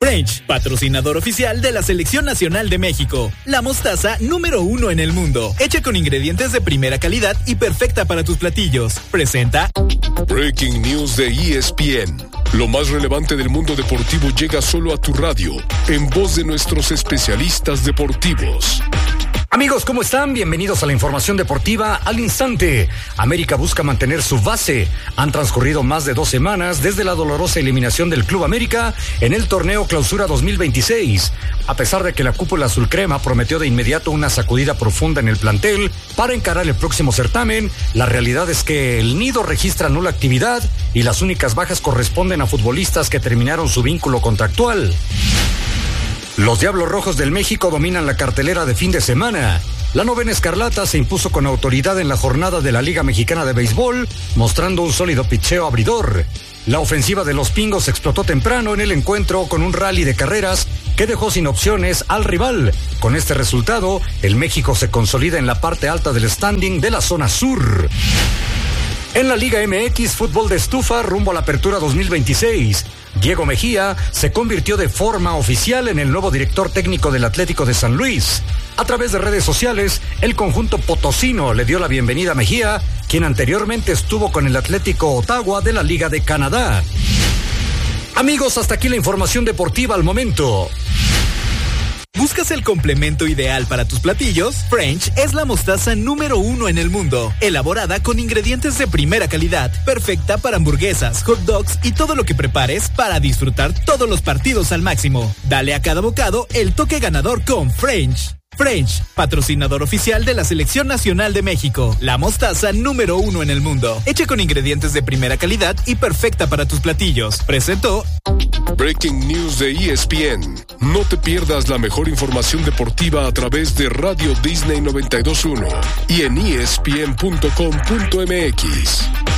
French, patrocinador oficial de la Selección Nacional de México. La mostaza número 1 en el mundo, hecha con ingredientes de primera calidad y perfecta para tus platillos. Presenta Breaking News de ESPN. Lo más relevante del mundo deportivo llega solo a tu radio, en voz de nuestros especialistas deportivos. Amigos, ¿cómo están? Bienvenidos a la información deportiva al instante. América busca mantener su base. Han transcurrido más de 2 semanas desde la dolorosa eliminación del Club América en el torneo Clausura 2026. A pesar de que la cúpula azul crema prometió de inmediato una sacudida profunda en el plantel para encarar el próximo certamen, la realidad es que el nido registra nula actividad y las únicas bajas corresponden a futbolistas que terminaron su vínculo contractual. Los Diablos Rojos del México dominan la cartelera de fin de semana. La novena escarlata se impuso con autoridad en la jornada de la Liga Mexicana de Béisbol, mostrando un sólido pitcheo abridor. La ofensiva de los Pingos explotó temprano en el encuentro con un rally de carreras que dejó sin opciones al rival. Con este resultado, el México se consolida en la parte alta del standing de la zona sur. En la Liga MX, fútbol de estufa rumbo a la apertura 2026. Diego Mejía se convirtió de forma oficial en el nuevo director técnico del Atlético de San Luis. A través de redes sociales, el conjunto potosino le dio la bienvenida a Mejía, quien anteriormente estuvo con el Atlético Ottawa de la Liga de Canadá. Amigos, hasta aquí la información deportiva al momento. ¿Buscas el complemento ideal para tus platillos? French es la mostaza número 1 en el mundo, elaborada con ingredientes de primera calidad, perfecta para hamburguesas, hot dogs y todo lo que prepares para disfrutar todos los partidos al máximo. Dale a cada bocado el toque ganador con French. French, patrocinador oficial de la Selección Nacional de México. La mostaza número 1 en el mundo, hecha con ingredientes de primera calidad y perfecta para tus platillos. Presentó Breaking News de ESPN. No te pierdas la mejor información deportiva a través de Radio Disney 92.1 y en ESPN.com.mx.